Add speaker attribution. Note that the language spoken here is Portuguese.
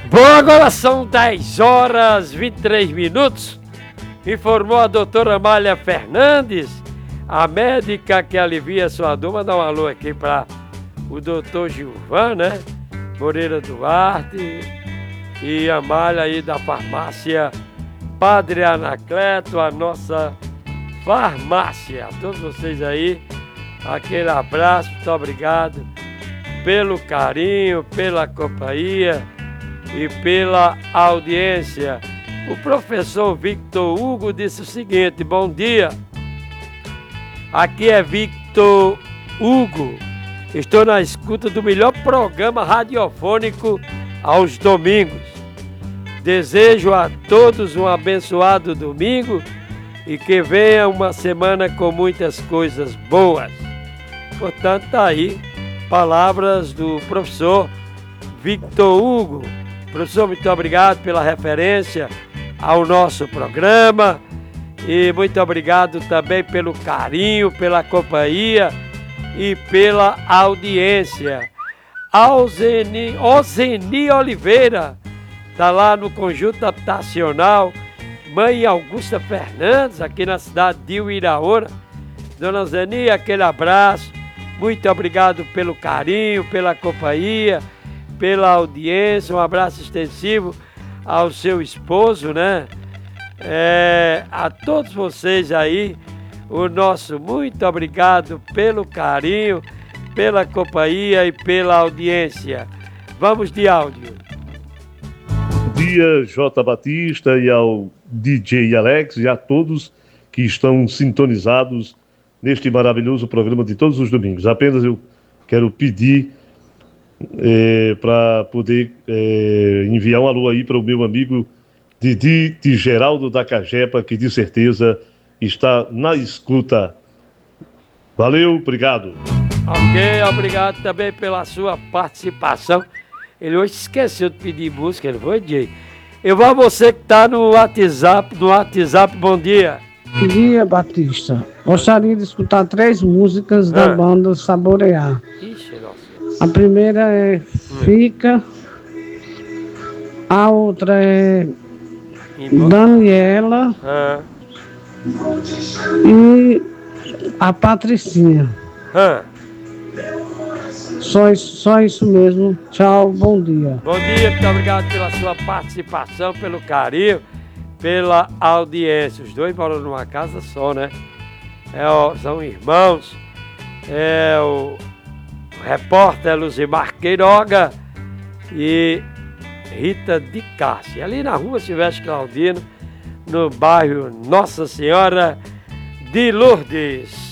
Speaker 1: Bom, agora são 10 horas 23 minutos. Informou a doutora Amália Fernandes, a médica que alivia sua dor. Mandar um alô aqui para o doutor Gilvan, né? Moreira Duarte e Amália aí da farmácia Padre Anacleto, a nossa farmácia. A todos vocês aí, aquele abraço, muito obrigado pelo carinho, pela companhia e pela audiência. O professor Victor Hugo disse o seguinte: bom dia, aqui é Victor Hugo, estou na escuta do melhor programa radiofônico aos domingos. Desejo a todos um abençoado domingo e que venha uma semana com muitas coisas boas. Portanto, tá aí palavras do professor Victor Hugo. Professor, muito obrigado pela referência ao nosso programa e muito obrigado também pelo carinho, pela companhia e pela audiência. Ozeni Oliveira está lá no Conjunto Habitacional Mãe Augusta Fernandes, aqui na cidade de Uiraúna. Dona Ozeni, aquele abraço, muito obrigado pelo carinho, pela companhia, pela audiência, um abraço extensivo ao seu esposo, né? A todos vocês aí, o nosso muito obrigado pelo carinho, pela companhia e pela audiência. Vamos de áudio.
Speaker 2: Bom dia, J. Batista, e ao DJ Alex e a todos que estão sintonizados neste maravilhoso programa de todos os domingos. Apenas eu quero pedir para poder enviar um alô aí para o meu amigo Didi de Geraldo da Cajepa, que de certeza está na escuta. Valeu, obrigado.
Speaker 1: Ok, obrigado também pela sua participação. Ele hoje esqueceu de pedir música, não foi, DJ? Eu vou a você que está no WhatsApp, bom dia.
Speaker 3: Bom dia, Batista. Gostaria de escutar 3 músicas da banda Saborear.
Speaker 1: Ixi, nossa.
Speaker 3: A primeira é Fica, a outra é Daniela e a Patricinha. Só isso mesmo. Tchau, bom dia.
Speaker 1: Bom dia, muito obrigado pela sua participação, pelo carinho, pela audiência. Os dois moram numa casa só, né? São irmãos. O repórter Luzimar Queiroga e Rita de Cássia, ali na rua Silvestre Claudino, no bairro Nossa Senhora de Lourdes.